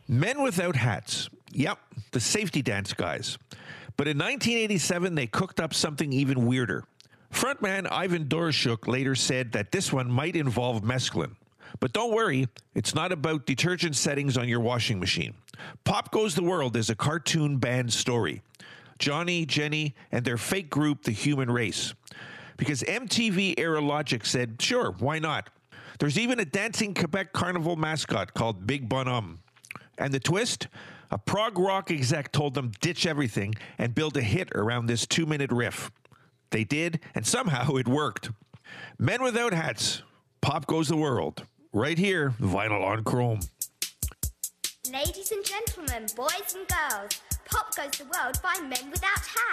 Men Without Hats. Yep, the safety dance guys. But in 1987, they cooked up something even weirder. Frontman Ivan Doroshuk later said that this one might involve mescaline. But don't worry, it's not about detergent settings on your washing machine. Pop Goes the World is a cartoon band story. Johnny, Jenny, and their fake group, The Human Race. Because MTV era Logic said, sure, why not? There's even a dancing Quebec Carnival mascot called Big Bonhomme. And the twist? A prog rock exec told them ditch everything and build a hit around this 2-minute riff. They did, and somehow it worked. Men Without Hats, Pop Goes the World. Right here, Vinyl on Chrome. Ladies and gentlemen, boys and girls, Pop Goes the World by Men Without Hats.